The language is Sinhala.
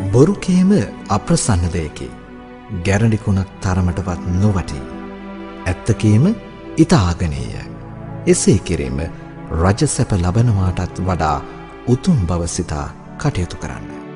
බොරුකේම අප්‍රසන්න දෙයකි. ගැරඬිකුණක් තරමටවත් නොවටී. ඇත්තකේම ඉතාගනීය. එසේ කිරීම රජසැප ලබනවාටත් වඩා උතුම් බව සිතා කටයුතු කරන්න.